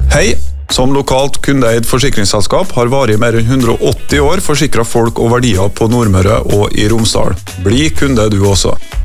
Hei! Som lokalt kundeeid forsikringsselskap har varig mer enn 180 år forsikret folk og verdier på Nordmøre og i Romsdal. Bli kunde du også.